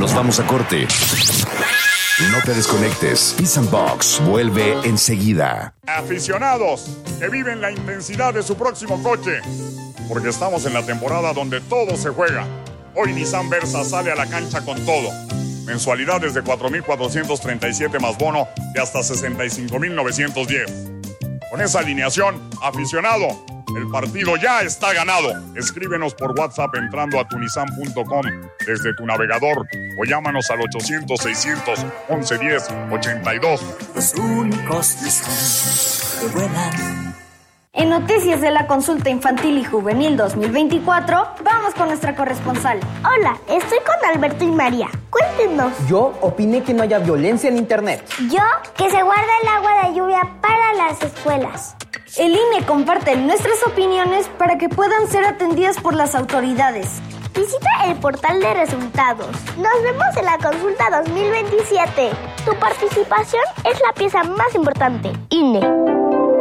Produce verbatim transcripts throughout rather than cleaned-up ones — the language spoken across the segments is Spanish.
Nos vamos a corte. No te desconectes. Peace and Box vuelve enseguida. Aficionados que viven la intensidad de su próximo coche, porque estamos en la temporada donde todo se juega. Hoy Nissan Versa sale a la cancha con todo. Mensualidades de cuatro mil cuatrocientos treinta y siete más bono de hasta sesenta y cinco mil novecientos diez. Con esa alineación, aficionado, el partido ya está ganado. Escríbenos por WhatsApp entrando a tunissan punto com desde tu navegador o llámanos al ochocientos, seiscientos, once, diez, ochenta y dos. Los únicos Nissan que vuelan. En Noticias de la Consulta Infantil y Juvenil dos mil veinticuatro, vamos con nuestra corresponsal. Hola, estoy con Alberto y María. Cuéntenos. Yo opiné que no haya violencia en internet. Yo, que se guarda el agua de lluvia para las escuelas. El I N E comparte nuestras opiniones para que puedan ser atendidas por las autoridades. Visita el portal de resultados. Nos vemos en la consulta dos mil veintisiete. Tu participación es la pieza más importante. I N E.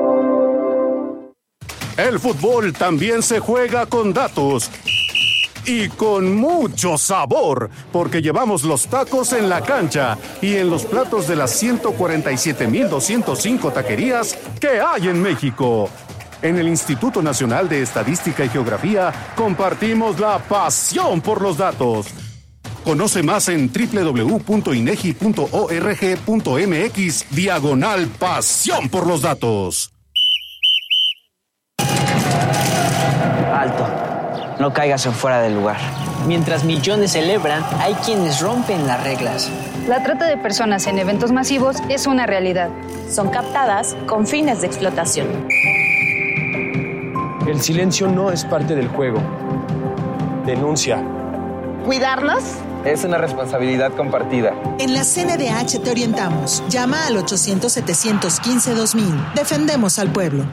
El fútbol también se juega con datos y con mucho sabor, porque llevamos los tacos en la cancha y en los platos de las ciento cuarenta y siete mil doscientos cinco taquerías que hay en México. En el Instituto Nacional de Estadística y Geografía compartimos la pasión por los datos. Conoce más en doble u doble u doble u punto inegi punto org punto mx diagonal pasión por los datos. Alto, no caigas en fuera del lugar. Mientras millones celebran, hay quienes rompen las reglas. La trata de personas en eventos masivos es una realidad. Son captadas con fines de explotación. El silencio no es parte del juego. Denuncia. ¿Cuidarlos? Es una responsabilidad compartida. En la C N D H te orientamos. Llama al ochocientos, setecientos quince, dos mil. Defendemos al pueblo.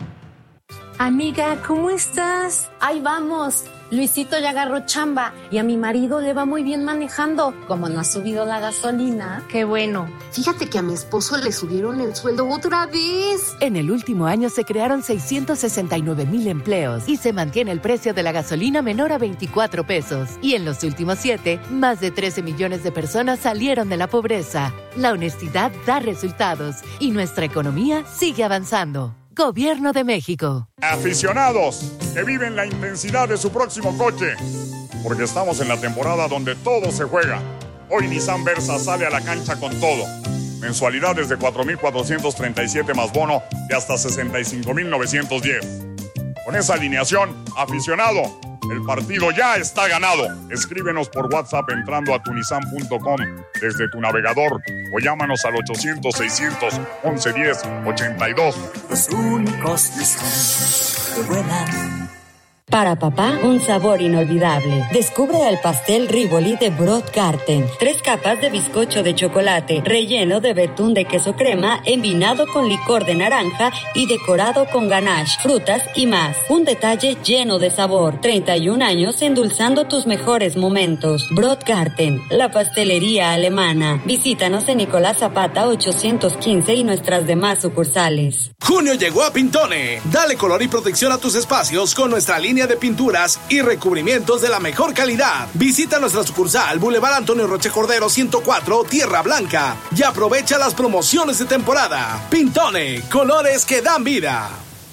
Amiga, ¿cómo estás? Ahí vamos. Luisito ya agarró chamba y a mi marido le va muy bien manejando. Como no ha subido la gasolina. Qué bueno. Fíjate que a mi esposo le subieron el sueldo otra vez. En el último año se crearon seiscientos sesenta y nueve mil empleos y se mantiene el precio de la gasolina menor a veinticuatro pesos. Y en los últimos siete, más de trece millones de personas salieron de la pobreza. La honestidad da resultados y nuestra economía sigue avanzando. Gobierno de México. Aficionados que viven la intensidad de su próximo coche, porque estamos en la temporada donde todo se juega. Hoy Nissan Versa sale a la cancha con todo. Mensualidades de cuatro mil cuatrocientos treinta y siete más bono de hasta sesenta y cinco mil novecientos diez. Con esa alineación, aficionado, el partido ya está ganado. Escríbenos por WhatsApp entrando a tunissan punto com desde tu navegador o llámanos al ochocientos, seiscientos, once, diez, ochenta y dos. Los únicos Nissan que vuelan. Para papá, un sabor inolvidable. Descubre el pastel Rivoli de Brotgarten. Tres capas de bizcocho de chocolate, relleno de betún de queso crema, envinado con licor de naranja y decorado con ganache, frutas y más. Un detalle lleno de sabor. treinta y un años endulzando tus mejores momentos. Brotgarten, la pastelería alemana. Visítanos en Nicolás Zapata ochocientos quince y nuestras demás sucursales. Junio llegó a Pintone. Dale color y protección a tus espacios con nuestra línea de pinturas y recubrimientos de la mejor calidad. Visita nuestra sucursal Boulevard Antonio Roche Cordero ciento cuatro, Tierra Blanca, y aprovecha las promociones de temporada. Pintone, colores que dan vida.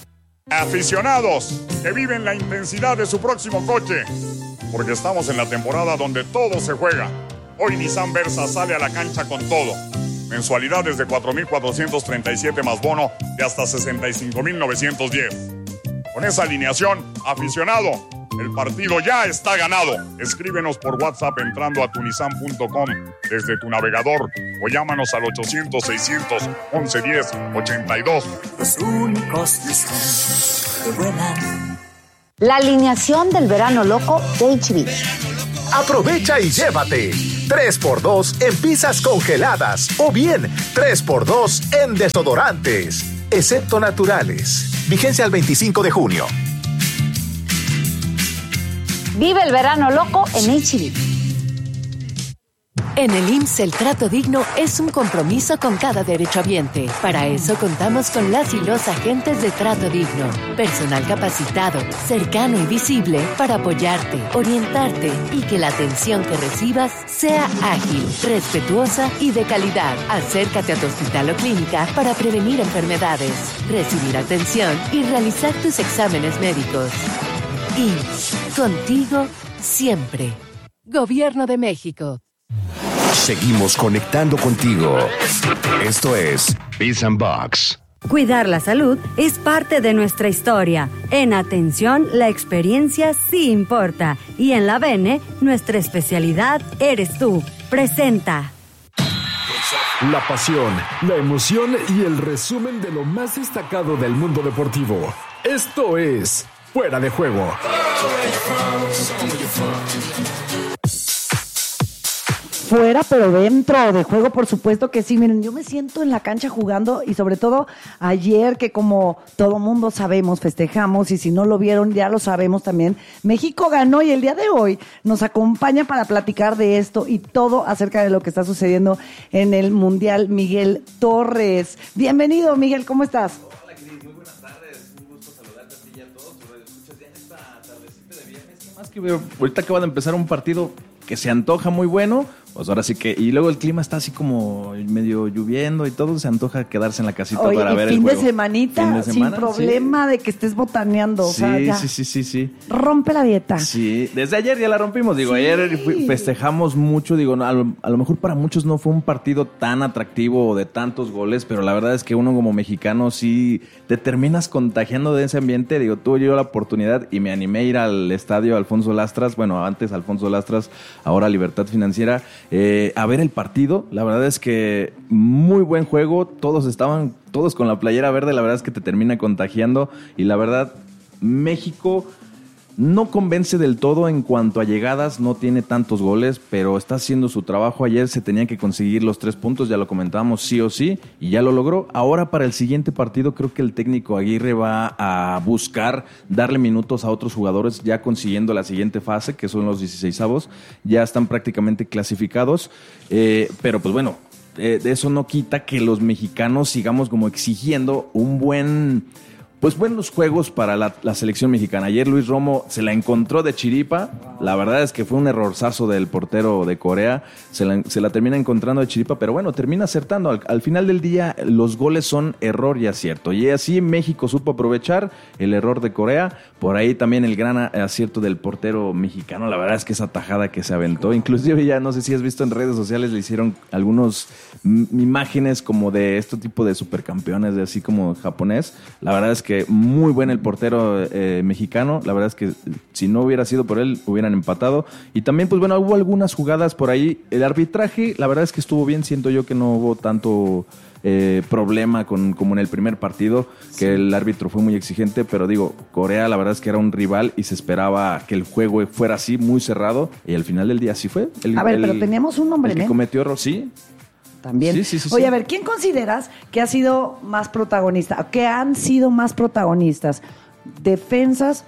Aficionados que viven la intensidad de su próximo coche, porque estamos en la temporada donde todo se juega. Hoy Nissan Versa sale a la cancha con todo. Mensualidades de cuatro mil cuatrocientos treinta y siete más bono de hasta sesenta y cinco mil novecientos diez. Con esa alineación, aficionado, el partido ya está ganado. Escríbenos por WhatsApp entrando a tunissan punto com desde tu navegador o llámanos al ochocientos, seiscientos, once, diez, ochenta y dos. Los únicos Nissan que vuelan. La alineación del verano loco de H B. Aprovecha y llévate tres por dos en pizzas congeladas o bien tres por dos en desodorantes, excepto naturales. Vigencia al veinticinco de junio. Vive el verano loco en H B. En el I M S S el trato digno es un compromiso con cada derechohabiente. Para eso contamos con las y los agentes de Trato Digno. Personal capacitado, cercano y visible para apoyarte, orientarte y que la atención que recibas sea ágil, respetuosa y de calidad. Acércate a tu hospital o clínica para prevenir enfermedades, recibir atención y realizar tus exámenes médicos. I M S S, contigo siempre. Gobierno de México. Seguimos conectando contigo. Esto es Biz and Box. Cuidar la salud es parte de nuestra historia. En Atención, la experiencia sí importa. Y en la Bene, nuestra especialidad eres tú. Presenta. La pasión, la emoción y el resumen de lo más destacado del mundo deportivo. Esto es Fuera de Juego. Fuera, pero dentro de juego, por supuesto que sí. Miren, yo me siento en la cancha jugando y sobre todo ayer, que como todo mundo sabemos, festejamos, y si no lo vieron, ya lo sabemos también, México ganó, y el día de hoy nos acompaña para platicar de esto y todo acerca de lo que está sucediendo en el Mundial, Miguel Torres. Bienvenido, Miguel, ¿cómo estás? Hola, Cris, muy buenas tardes. Un gusto saludarte a ti y a todos. Tus radioescuchas ya en esta tardecita de viernes. ¿Qué más que veo? Ahorita acaba de empezar un partido que se antoja muy bueno, pues ahora sí que, y luego el clima está así como medio lloviendo y todo, se antoja quedarse en la casita. Oye, para ver el juego. Fin de semanita, fin de semana, sin problema, sí, de que estés botaneando, sí, o sea, ya. Sí, sí, sí, sí. Rompe la dieta. Sí, desde ayer ya la rompimos, digo, sí. Ayer festejamos mucho, digo, a lo, a lo mejor para muchos no fue un partido tan atractivo de tantos goles, pero la verdad es que uno como mexicano sí te terminas contagiando de ese ambiente. Digo, tuve yo la oportunidad y me animé a ir al estadio Alfonso Lastras, bueno, antes Alfonso Lastras, ahora Libertad Financiera, eh, a ver el partido. La verdad es que muy buen juego, todos estaban, todos con la playera verde, la verdad es que te termina contagiando, y la verdad, México no convence del todo en cuanto a llegadas, no tiene tantos goles, pero está haciendo su trabajo. Ayer se tenían que conseguir los tres puntos, ya lo comentábamos, sí o sí, y ya lo logró. Ahora para el siguiente partido creo que el técnico Aguirre va a buscar darle minutos a otros jugadores, ya consiguiendo la siguiente fase, que son los dieciseisavos, ya están prácticamente clasificados, eh, pero pues bueno, eh, eso no quita que los mexicanos sigamos como exigiendo un buen... Pues buenos juegos para la, la selección mexicana. Ayer Luis Romo se la encontró de chiripa. La verdad es que fue un errorzazo del portero de Corea. Se la, se la termina encontrando de chiripa, pero bueno, termina acertando. Al, al final del día, los goles son error y acierto. Y así México supo aprovechar el error de Corea. Por ahí también el gran acierto del portero mexicano. La verdad es que esa tajada que se aventó. Inclusive ya, no sé si has visto en redes sociales, le hicieron algunos m- imágenes como de este tipo de supercampeones, de así como japonés. La verdad es que muy buen el portero eh, mexicano. La verdad es que si no hubiera sido por él, hubieran empatado. Y también, pues bueno, hubo algunas jugadas por ahí. El arbitraje, la verdad es que estuvo bien. Siento yo que no hubo tanto eh, problema con, como en el primer partido, que sí, el árbitro fue muy exigente. Pero digo, Corea la verdad es que era un rival y se esperaba que el juego fuera así, muy cerrado. Y al final del día así fue. El, a ver, el, pero teníamos un hombre, el que ¿eh? cometió error, sí. También. Sí, sí, sí, Oye, sí. a ver, ¿quién consideras que ha sido más protagonista? ¿Que han sido más protagonistas? ¿Defensas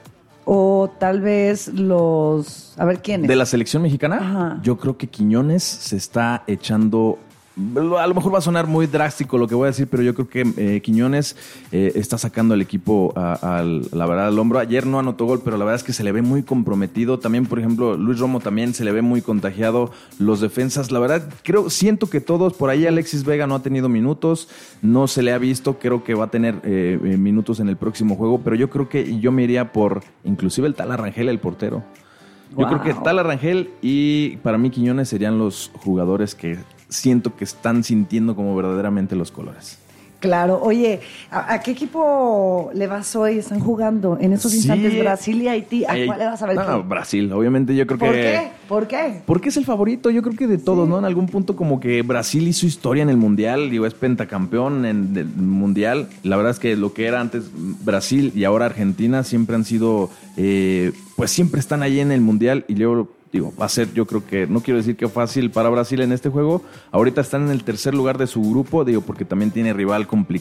o tal vez los... A ver, ¿quiénes? ¿De la selección mexicana? Ajá. Yo creo que Quiñones se está echando... A lo mejor va a sonar muy drástico lo que voy a decir, pero yo creo que eh, Quiñones eh, está sacando al equipo a, a, la verdad al hombro. Ayer no anotó gol, pero la verdad es que se le ve muy comprometido. También, por ejemplo, Luis Romo también se le ve muy contagiado. Los defensas, la verdad, creo, siento que todos, por ahí Alexis Vega no ha tenido minutos, no se le ha visto, creo que va a tener eh, minutos en el próximo juego, pero yo creo que yo me iría por inclusive el Tala Rangel, el portero. Yo wow. creo que Tala Rangel y para mí Quiñones serían los jugadores que siento que están sintiendo como verdaderamente los colores. Claro. Oye, ¿a, a qué equipo le vas hoy? Están jugando en esos instantes sí. Brasil y Haití. ¿A eh, cuál le vas a ver? No, Brasil. Obviamente yo creo ¿Por que... qué? ¿Por qué? Porque es el favorito, yo creo que de todos, sí. ¿no? En algún punto como que Brasil hizo historia en el Mundial, digo, es pentacampeón en el Mundial. La verdad es que lo que era antes Brasil y ahora Argentina siempre han sido, eh, pues siempre están ahí en el Mundial y luego... Digo, va a ser, yo creo que, no quiero decir que fácil para Brasil en este juego. Ahorita están en el tercer lugar de su grupo, digo, porque también tiene rival complicado.